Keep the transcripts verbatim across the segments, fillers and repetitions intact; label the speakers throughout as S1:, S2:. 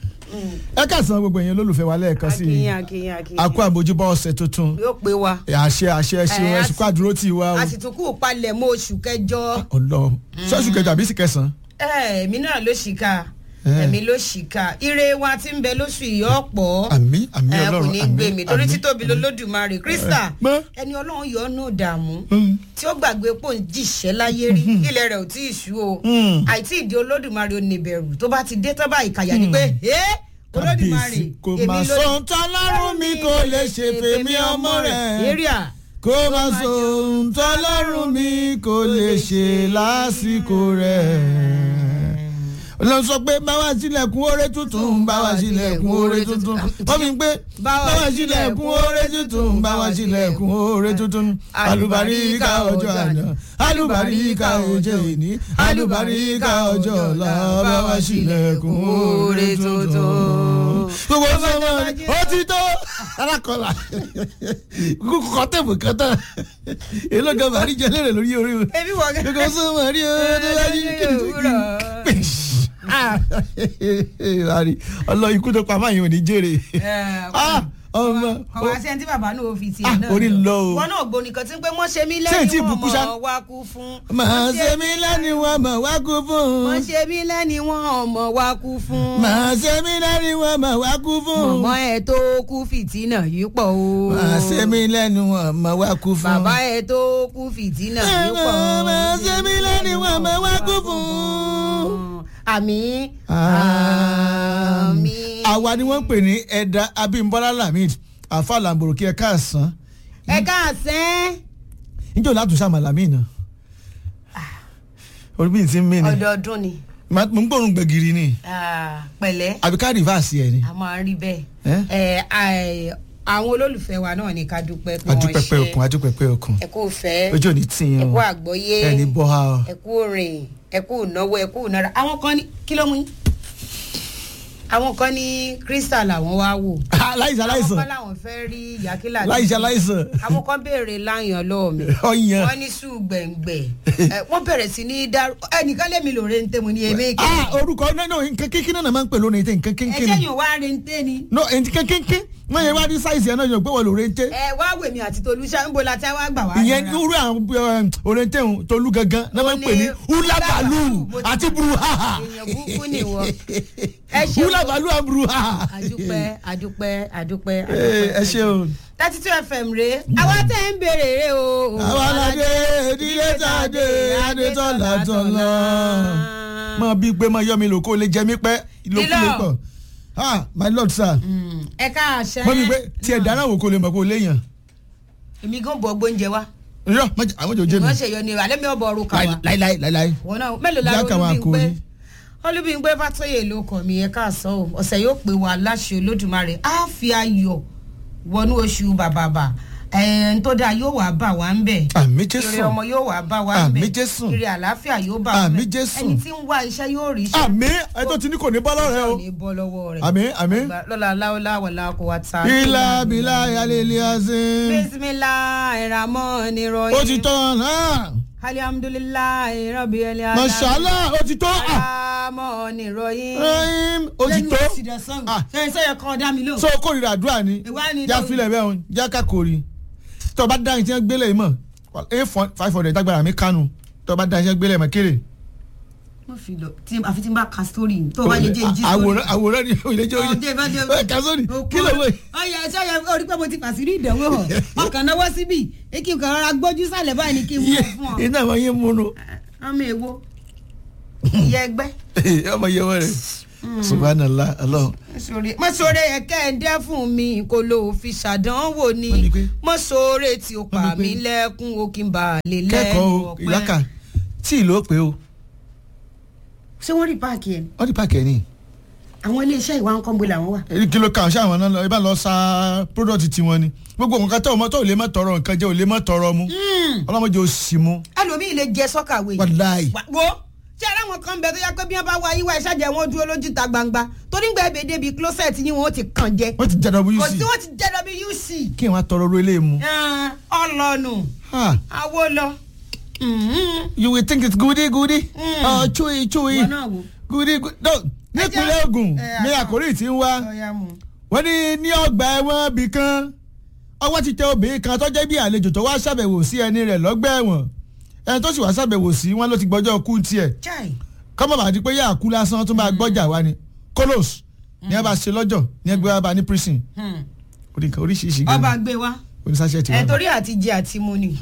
S1: ẹ káàsán gbogbo èèyàn olólùfẹ́ wa lẹ́ẹ̀kan sí i
S2: akínyìn akínyìn akínyìn
S1: àkó àmójúbọ ọ̀sẹ̀ tuntun
S2: yóò pé wa.
S1: àṣẹ àṣẹ ẹṣin
S2: Eh,
S1: ẹṣin kó àdúró tì wá o.
S2: àsìtúkù palẹ̀ mọ́ oṣù kẹjọ.
S1: ọlọ ṣọ́ọ̀ṣù kẹjọ àbí sì kẹsàn-án.
S2: ẹ èmi náà ló ṣìkà
S1: Eh.
S2: èmi ló ṣìkà ire wa ti ń bẹ lóṣù yìí ọ̀pọ̀.
S1: àmì àmì
S2: ẹ kò
S1: ọlọ́run
S2: ní
S1: àmì
S2: gbé mi torí
S1: àmì,
S2: títóbi
S1: àmì.
S2: lolódùmarè Krista
S1: mọ́.
S2: ẹni ọlọ́run yọ ọ́nù dààmú
S1: Mm.
S2: tí ó gbàgbé pò ń jìṣẹ́ láyé rí ilẹ̀ rẹ̀ ò tí ì ṣú o
S1: Mm.
S2: àìtí ìdí olódùmarè ò ní bẹ̀rù tó bá ti dé tán báyìí kàyà ni pé ẹ́ olódùmarè
S1: Kábíyèsí, kò
S2: èmi
S1: máa
S2: ló-
S1: sọ ohun tọ́lọ́run mi kò lè ṣe fèmí ọmọ rẹ̀.
S2: area
S1: kó máa sọ ohun tọ́lọ́run mi kò lè ṣe lásìkò rẹ̀. Ọlọ́run sọ pé báwa sílẹ̀kùn oore tuntun báwa sílẹ̀kùn oore tuntun wọ́n mi pé báwa sílẹ̀kùn oore tuntun báwa sílẹ̀kùn oore tuntun alùbáríkà ọjọ́ àná alùbáríkà ọjọ́ ìní alùbáríkà ọjọ́ ọ̀la báwa sílẹ̀kùn oore tuntun. gbogbo sọmọ ó ti tó alákọ̀ọ́lá kúkú kọ́tẹ̀bù kọ́tà èló gan bàrí jẹ lérè lórí orí o
S2: èmi wọ̀ gẹ́
S1: gbogbo sọmọ rí o tó bá yí kí ọlọ ikú tó pa máa yẹn ò ní jèrè ọmọ
S2: ọmọ àti ẹni tí bàbá náà fi tiẹ̀
S1: Ah,
S2: náà
S1: orí lọ o.
S2: wọn náà gbóni kan tí ń pé wọ́n ṣe mí
S1: Ṣé ì tí
S2: lẹ́ni
S1: bùkún
S2: wọ́n
S1: ṣá?
S2: mọ̀ wá kú fún.
S1: màá ṣe mí lẹ́ni wọn mọ̀ wá kú fún
S2: wọ́n ṣe mí lẹ́ni wọ́n mọ̀ wá kú fún.
S1: màá ṣe mí lẹ́ni wọn mọ̀ wá kú fún
S2: mọ̀mọ́ ẹ̀ tó kú fìtínà yìí pọ̀ o.
S1: màá ṣe mí lẹ́ni wọn mọ̀ wá kú fún
S2: bàbá ẹ̀ tó kú fìtínà yìí pọ̀ o.
S1: màá ṣe mí lẹ́ni wọn mọ̀ wá kú fún.
S2: àmín
S1: àmín.
S2: àmín.
S1: àwa ni wọ́n ń pè ní ẹ̀dá Abímbọ́lá Lamid àfa làǹbòròkì ẹ̀ka àsán
S2: ẹ káàsán.
S1: níjọ́ látún sàmàlà mí náà orí bíi ti ń mí ni
S2: ọdọọdún ni
S1: mo ń gbóòórùn gbẹ̀gìrì ni
S2: Ah, pẹ̀lẹ́
S1: àbí ká rìvásì ẹ̀ ni.
S2: a máa ń rí bẹ́ẹ̀.
S1: Eh?
S2: Ẹ, ai, àwọn olólùfẹ́ wa náà ní ká dúpẹ́ pé wọ́n
S1: adúpẹ́pẹ́ òkun adúpẹ́pẹ́ òkun
S2: ẹ kú fẹ́
S1: ojú ò ní tì yín
S2: ẹ
S1: o
S2: kú àgbọ́yé
S1: ẹni bọ́ ha o.
S2: ẹ kú rìn ẹ kú náwó ẹ kú nára àwọn kan ní kí ló mú yín àwọn kan ní Crystal làwọn wá wò
S1: láìsàn
S2: àwọn
S1: láìsàn
S2: kan làwọn fẹ́ rí yàkílà
S1: láìsàn láìsàn
S2: àwọn kan béèrè láyàn lọ́wọ́ mi
S1: ọyàn.
S2: wọ́n ní sùn gbẹ̀ngbẹ̀ Ẹ, wọ́n bẹ̀rẹ̀ sí ní dárú ẹnìkan lèmi lò rente mo ní èmi kí
S1: ah orúkọ náà náà nǹkan kékeré náà máa ń pè lónìí tẹ nǹkan
S2: ẹ
S1: kékeré
S2: ṣẹ́yìn
S1: ni
S2: wá rente ni
S1: no nǹkan kékeré wọ́n yẹn wá ní sáìsì ẹ̀ náà yóò pé wọ́n lò rente
S2: ẹ wá wèmí àti Tolúṣà ń bo la tí a wá gbà wá
S1: ìyẹn
S2: nira.
S1: irú àwọn òrèǹtẹ̀hún tolú gangan náà máa ń pè ní húlàbàlù àti buruhaha
S2: èèyàn burúkú nìwọ ẹ ṣe
S1: húlàbàlù àti buruhaha.
S2: àdúpẹ́ àdúpẹ́ àdúpẹ́
S1: ẹ ṣe o.
S2: thirty two fm rèé àwa tẹ́ ń béèrè rè o.
S1: àwa aládé ìdílé tàdé adétọ́lá tọ́lá máa bí pé máa yọ mi lò kó lè jẹ mí pẹ́ ìlòkulè pọ̀ ah my lord sir
S2: ẹ káàṣẹ.
S1: wọ́n mi pé tí ẹ dáná wò kó lè mọ̀ kó léèyàn.
S2: èmi gan bọ̀ gbóúnjẹ wa.
S1: irọ́ àwọn jò jẹ́ mi
S2: wọ́n ṣe yọ ni alẹ́ mi ò bọ̀ ọ̀run kà wá.
S1: láíláí láíláí.
S2: wọn náà mélòó la
S1: Jákà wa
S2: Olúbímpé
S1: kò ní.
S2: Olúbímpé Fátóyè ló kàn mí ẹ káàsán o ọ̀sẹ̀ yóò pé wa láṣẹ Olódùmarè á fi ayọ̀ wọnú oṣù bàbàbà ẹ̀ẹ́n tó dáa yóò wá bá wa ń bẹ̀.
S1: àmì jésù
S2: ire ọmọ yóò wá bá wa ń bẹ̀.
S1: Àmì Jésù.
S2: ire àlàáfíà yóò bá wa ń
S1: Àmì
S2: bẹ̀.
S1: Jésù.
S2: ẹni tí ń wá iṣẹ́ yóò rí iṣẹ́.
S1: àmì ẹ tó ti ní kò ní bọ́ lọ́rẹ́ o
S2: ní bọ́ lọ́wọ́ rẹ̀.
S1: àmì àmì.
S2: lọ́la láwọlá wàlá kò wá ta.
S1: ilà bìlà yálé ilé azín.
S2: bísímìlá ìràmọ́ nírọ̀
S1: ó ti tọ́ náà
S2: alihamudulilayi rabi ẹlẹ
S1: ala. mashallah o ti tó.
S2: àmọ́ ní ìròyìn.
S1: o ti tó.
S2: ṣe ṣe kan dá mi lò.
S1: so kórìíra àdúrà ni já filẹ̀ bẹ́ẹ̀ o já kákòrí tó bá dáhùn tí wọ́n gbélé yìí mọ̀ eight five hundred dágbára mi kánú tó bá dáhùn tí wọ́n gbélé yìí mọ̀ kéré.
S2: mo fi lọ tí àfi tí n bá ka sórí tó bá lè jẹ ìjì sórí.
S1: àwòrán àwòrán ni o lè jẹ oye o ka sórí kí ló wọ.
S2: ọyọ ẹsẹ ọyọ orí pé mo ti fàṣírí ìdánwò hàn ọkàn náwó síbì kí n kàn rọra gbójú sálẹ̀ báyìí ni kí n mú fún ọ.
S1: iná àwọn yẹn múnú.
S2: ọmọ èwo ìyá ẹgbẹ́.
S1: ọmọ yẹn wọ rẹ subhanallah Allah.
S2: mo sọ̀rọ̀ ẹ̀kẹ́ ẹ̀ ń dẹ́ fún mi kò ló fi ṣàdánwò ni mo sọ̀rọ̀ tí o pa mí lẹ́kún o kí n bá a lè lẹ́nu ọ̀pẹ́.
S1: kẹ́kọ̀ọ́ ìyáka tí ì ló pé o.
S2: ṣé wọ́n rí páàkì ẹ̀.
S1: wọ́n rí páàkì ẹ̀ ní.
S2: àwọn iléeṣẹ́ ìwà ń kọ́ bó làwọn wà.
S1: kí ló kà ń ṣe àwọn náà lọ ibà lọ sa product tiwọn ni gbogbo nǹkan tó tó lè má tọrọ nǹkan jẹ ò lè má tọrọ mu ọlọ́mọdé ò sì mu.
S2: ẹlòmíì lè jẹ sọ́kàwé.
S1: wàláì.
S2: wo ṣé ara wọn kan bẹ tó yá pé bí wọn bá wá yíwá ìṣàjẹ wọn dúró lójú ta gbangba torí ń gbẹ ebè débi closet yín wọn ó ti kàn jẹ.
S1: wọ́n ti jẹ́ w c.
S2: kò sí wọ́n ti jẹ́ w c.
S1: kí wọ́n tọrọ ro ilé mu.
S2: ọlọ́nu awo lọ.
S1: you will think it's goody goody. ọ chuyi chuyi goody goody. no nípínlẹ̀ Ògùn ní àkórí tí ń wá wọ́n ní ní ọgbà ẹ̀wọ̀n bì kan ọwọ́ ti tẹ obìnrin kan tó jẹ́ bí àlejò tó wá ṣàbẹ̀wò sí ẹni rẹ̀ lọ́gbà ẹ̀wọ̀n ẹni tó sì wá ṣàbẹ̀wò sí wọn ló ti gbọ́jọ́ kú tiẹ̀ kọ́mọ̀ bá di pé yà á kú lásán tó máa gbọ́jà wá ni kolos ní ẹ bá ṣe lọ́jọ́ ní ẹgbẹ́ wa bá ní prison oríṣiríṣi gan-an
S2: ọba gbé wa ẹ torí àti jẹ àti mu ni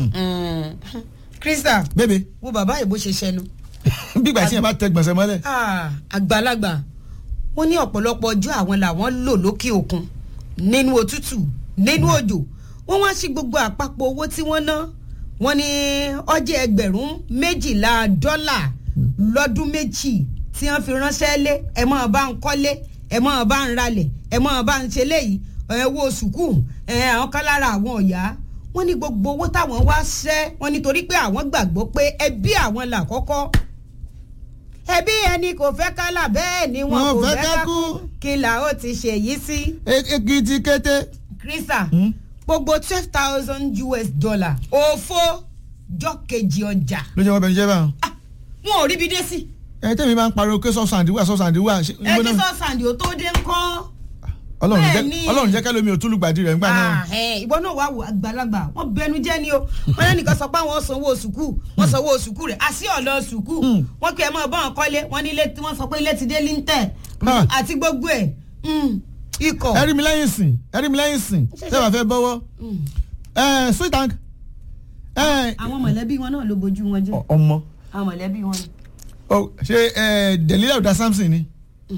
S2: Krista
S1: bébè
S2: wo bàbá ìbò ṣe ṣẹnu
S1: bígbà tí yẹn bá tẹ gbọ̀nsẹ̀ mọ́lẹ̀.
S2: àgbàlagbà wọ́n ní ọ̀pọ̀lọpọ̀ ọjọ́ àwọn làwọn lò lókè òkun nínú òtútù nínú òjò wọ́n wá sí gbogbo àpapọ̀ owó tí wọ́n ná wọ́n ní ọjọ́ ẹgbẹ̀rún méjìlá dọ́là lọ́dún méjì tí wọ́n fi ránṣẹ́ lé ẹ̀ mọ́ bá ń kọ́lé ẹ̀ mọ́ bá ń ralẹ̀ ẹ̀ mọ́ bá ń ṣe léyìí ẹ̀ wo sùkúù ẹ̀ àwọn kan lára àwọn ọ̀yá wọ́n ní gbogbo owó táwọn wá ṣẹ́ wọ́n nítorí pé àwọn gbàgbọ́ pé ẹbí àwọn là kọ́kọ́ ẹbí ẹni kò fẹ́ kálà bẹ́ẹ̀ ni wọn kò fẹ́ kákú kí là ó ti ṣe yìí sí.
S1: èkìtì kété.
S2: Krista gbogbo twelve thousand US dollar òfò jọ kejì ọjà.
S1: ló jẹ́ wọ́n bẹ̀rẹ̀ jẹ́ báwọn.
S2: wọn ò rí bí dé sí.
S1: ẹ tẹ́mi máa ń pariwo pé sọ́sàndì wà sọ́sàndì wà.
S2: ẹ kí sọ́sàndì ò tó dé ńkọ́.
S1: Ọlọ́run jẹ́ kẹ́lómi ò túlùgbàdì rẹ̀ ńgbà náà.
S2: ìwọ náà wà wò àgbàlagbà wọn bẹnu jẹ́ ni o wọn yẹn nìkan sọ pé àwọn sanwó sùkú wọn sanwó sùkú rẹ̀ àṣì ọ̀lọ́ sùkú wọn kì í mọ̀ bọ́n kọ́lé wọn ní wọ́n sọ pé ilé ti dé líńtẹ̀ àti gbogbo ẹ̀ ikọ̀.
S1: ẹ̀rí mi lẹ́yìn sìn ẹ̀rí mi lẹ́yìn sìn ṣé wàá fẹ́ bọ́wọ́ sweet tank.
S2: àwọn mọ̀lẹ́bí wọn náà ló bójú wọn jẹ́.
S1: ọmọ.
S2: àwọn mọ̀lẹ́bí wọn.
S1: ṣé Delilah ọ̀dà Samson ni.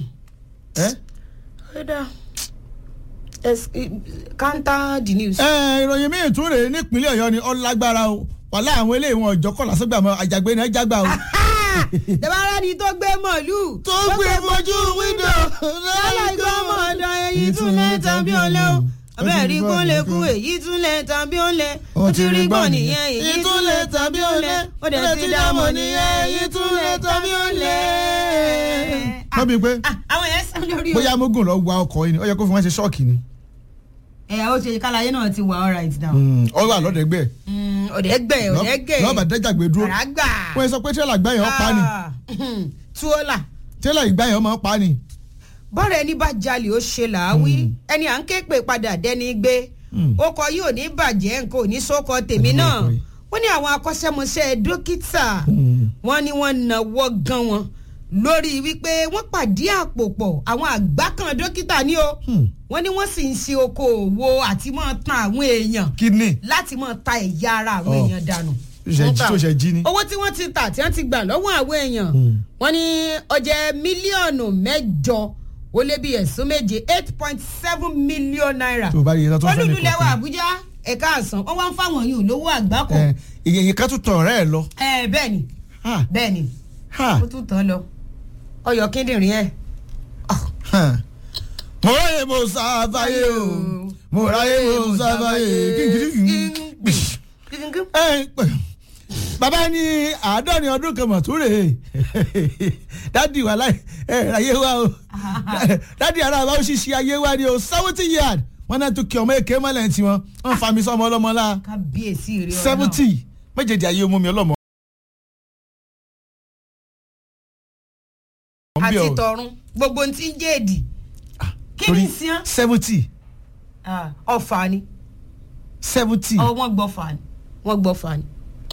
S2: counter the news.
S1: ìròyìn míì tún rèé nípínlẹ̀ Ọ̀yọ́ ni ọlágbára o wàhálà àwọn eléyìí wọn ọjọ́ kọ̀ lásìgbà mọ́ àjàgbé ni ẹ jágbá o.
S2: dèbára ni tó gbé mọ̀lú.
S1: tó gbé fojú wíńdò
S2: lọ́la ìgbọ́ mọ̀ọ́dọ̀ èyí tún lè tàbí ọ̀lẹ́ o abẹ́ẹ̀ rí kó lè kú èyí tún lè tàbí ọ̀lẹ́ o ti rí gbọ́ nìyẹn èyí tún lè tàbí ọ̀lẹ́ o dẹ̀ ti dámọ̀ nìyẹn èyí tún lè tàbí ọ̀lẹ́.
S1: wọ́n bí pé
S2: àwọn yẹn sọ lórí o.
S1: bóyá amógùn lọ wa ọkọ̀ yìí ni ó yẹ kó fi wọ́n ṣe ṣọ́ọ̀kì ni.
S2: ẹ ó ṣe kálàyé náà ti wà all right now.
S1: ọ wà lọ́dẹ̀gbẹ́.
S2: ọ̀dẹ̀gbẹ́ ọ̀dẹ̀gbẹ́.
S1: lọ́ọ̀bà dẹ́jàgbé dúró.
S2: àràgbà.
S1: wọ́n sọ pé tírélà gbá yẹn pa ni.
S2: tuola.
S1: tírélà ìgbá yẹn máa pa ni.
S2: bọ́ọ̀rọ̀ ẹni bá jalè ó ṣe làáwí ẹni à ń ké pè padà dẹ́ni gbé ọkọ̀ yìí ò ní bàjẹ́ nǹkan ò ní sókọ tèmi náà wọ́n ní àwọn akọ́ṣẹ́mọṣẹ́ dókítà wọ́n ní wọ́n náwó gan wọn lórí wípé wọ́n pàdé àpò pọ̀ àwọn àgbà kan dókítà ní o wọ́n ní wọ́n sì ń ṣe okòòwò àti máa tan àwọn èèyàn láti máa ta ẹ̀yà ara àwọn èèyàn dànù. owó tí wọ́n ti tà tí wọ́n ti gbà lọ́wọ́ àwọn èèyàn wọ́n ní ó jẹ́ mílíọ̀nù mẹ́jọ ó lé bí ẹ̀sùn méje eight point seven million naira. olùdílẹ̀wọ̀ Àbújá ẹ̀ka àsán wọ́n wá ń fáwọn yìí lówó àgbákò.
S1: ìyẹn ká tún tàn ọ̀rẹ́ ẹ̀ lọ.
S2: ẹ bẹ́ẹ̀ ni bẹ́ẹ̀ ni ó tún tàn lọ ọyọ kíndìnrín ẹ.
S1: mo ráyè mo sáfàyè o mo ráyè mo sáfàyè bàbá ní àádọ́rin ọdún kan mọ̀ tó rè é dádì wà láì ẹ̀ ayé wa o dádì ara àbáwọ̀ ṣíṣe ayé wa ni o seventy yard wọn náà tún kí ọmọ èké mọ́lẹ̀ tí wọn wọn fa mi sọmọ ọlọ́mọ la
S2: kábíyèsí rẹ ọ̀nà
S1: seventy méjèèjì ayé mú mi ọlọ́mọ.
S2: àti tọ̀run gbogbo ti ń jẹ́ èdì kí ni sí án.
S1: seventy.
S2: ọ̀fà ni.
S1: seventy.
S2: ọ wọ́n gbọ́ fà ni wọ́n gbọ́ fà ni.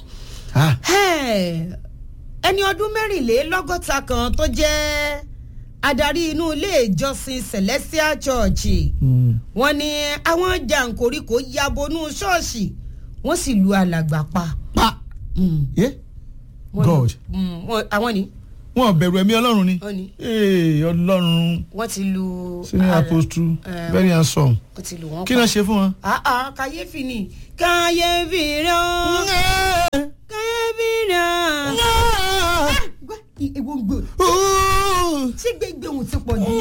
S2: ẹni ọdún mẹ́rìnlélọ́gọ́ta kan tó jẹ́ adarí inú ilé ìjọsìn Celestial Church wọ́n ní àwọn jàǹkóríkò yabonú ṣọ́ọ̀ṣì wọ́n sì lu alàgbà pa.
S1: pa yeah? God.
S2: àwọn ni.
S1: wọn bẹ̀rù ẹ̀mí ọlọ́run ni. ee ọlọ́run.
S2: wọ́n ti lu.
S1: senior apostle very handsome.
S2: wọ́n ti lu wọn pa.
S1: kí ló ṣe fún wọn.
S2: kàyéfì ni kàyéfì rán kàyéfì rán. ìwọ gbò. ṣé gbẹgbẹ òun ti pọ̀ jù.